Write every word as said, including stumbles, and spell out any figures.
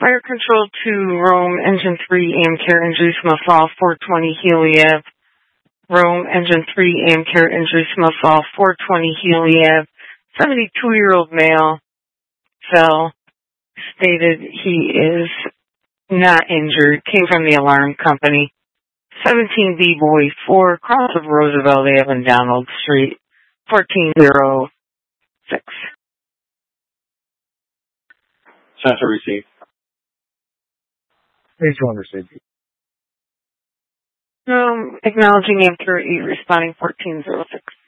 Fire Control two, Rome, Engine three, Amcare, injury, small fall, four twenty, Heliev. Rome, Engine three, Amcare, injury, small fall, four twenty, Heliev. seventy-two-year-old male fell, stated he is not injured, came from the alarm company. seventeen B Boy four, cross of Roosevelt Avenue, Donald Street, fourteen oh six. Sensor received. Page one received. Um, acknowledging Amcare eight, responding fourteen oh six.